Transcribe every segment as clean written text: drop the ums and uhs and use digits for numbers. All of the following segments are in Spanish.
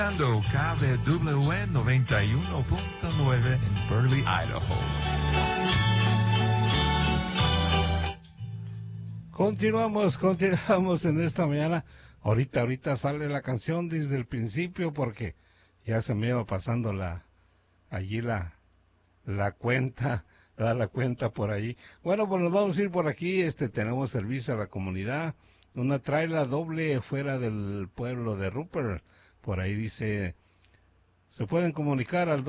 KDWN 91.9 en Burley, Idaho. Continuamos en esta mañana. Ahorita sale la canción desde el principio porque ya se me iba pasando la cuenta, la cuenta por ahí. Bueno, pues nos vamos a ir por aquí. Tenemos servicio a la comunidad. Una traila doble fuera del pueblo de Rupert. Por ahí dice, se pueden comunicar al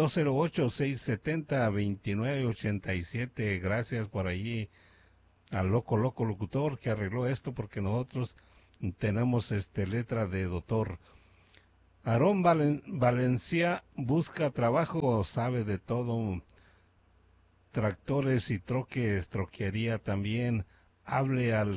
208-670-2987. Gracias por allí al loco locutor que arregló esto, porque nosotros tenemos letra de doctor. Aarón Valencia busca trabajo, sabe de todo, tractores y troques, troquería también. Hable al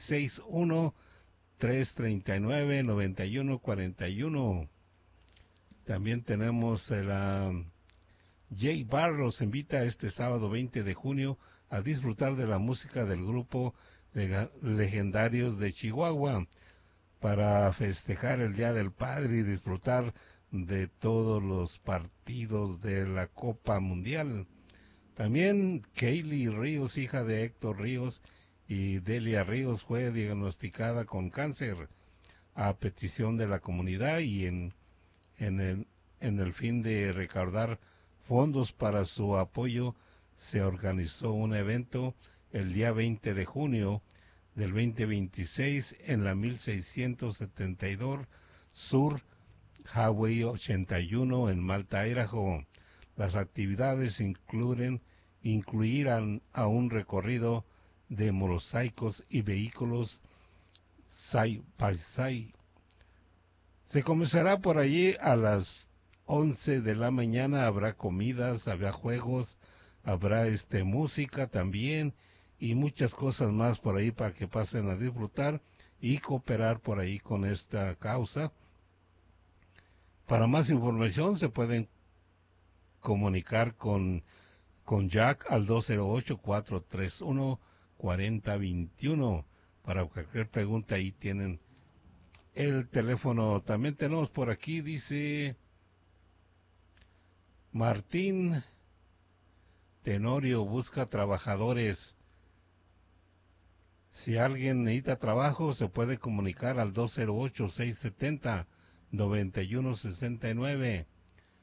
661-339-9141. También tenemos Jay Barros invita este sábado 20 de junio a disfrutar de la música del grupo Legendarios de Chihuahua para festejar el Día del Padre y disfrutar de todos los partidos de la Copa Mundial. También Kaylee Ríos, hija de Héctor Ríos y Delia Ríos, fue diagnosticada con cáncer a petición de la comunidad, y en el fin de recaudar fondos para su apoyo se organizó un evento el día 20 de junio del 2026 en la 1672 Sur Highway 81 en Malta, Idaho. Las actividades incluirán a un recorrido de motosaicos y vehículos side by side. Se comenzará por allí a las 11 de la mañana, habrá comidas, habrá juegos, habrá música también y muchas cosas más por ahí para que pasen a disfrutar y cooperar por ahí con esta causa. Para más información se pueden comunicar con Jack al 208-431-4021. Para cualquier pregunta ahí tienen el teléfono. También tenemos por aquí, dice Martín Tenorio busca trabajadores. Si alguien necesita trabajo, se puede comunicar al 208-670-9169.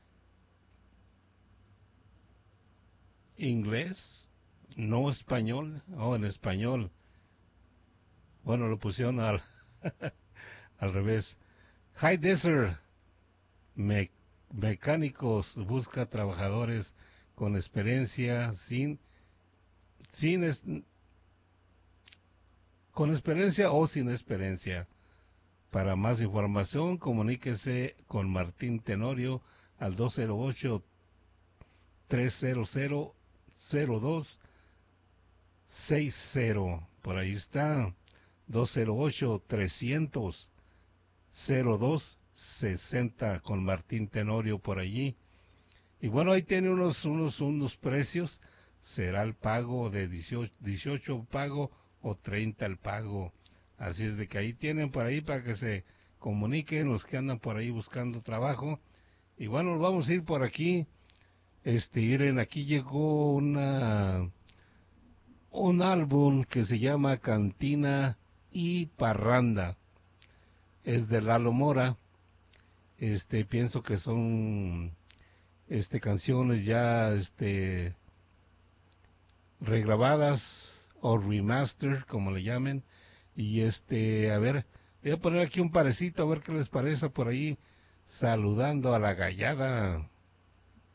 Inglés, no español, en español. Bueno, lo pusieron al revés. High Desert, mecánicos, busca trabajadores con experiencia, con experiencia o sin experiencia. Para más información, comuníquese con Martín Tenorio al 208-300-0260. Por ahí está, 208-300-0260 con Martín Tenorio por allí. Y bueno, ahí tiene unos precios. Será el pago de 18 pago o 30 el pago. Así es de que ahí tienen por ahí para que se comuniquen los que andan por ahí buscando trabajo. Y bueno, nos vamos a ir por aquí. Miren, aquí llegó un álbum que se llama Cantina y Parranda. Es de Lalo Mora. Pienso que son canciones ya regrabadas o remaster, como le llamen. Y a ver, voy a poner aquí un parecito a ver qué les parece por ahí, saludando a la gallada.